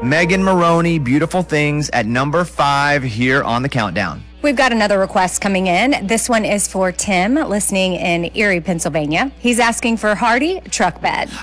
Megan Maroney, Beautiful Things at number 5 here on the countdown. We've got another request coming in. This one is for Tim, listening in Erie, Pennsylvania. He's asking for Hardy, Truck Bed.